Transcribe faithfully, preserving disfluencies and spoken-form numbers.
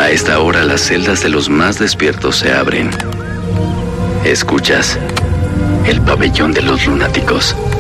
A esta hora las celdas de los más despiertos se abren. Escuchas el pabellón de los lunáticos.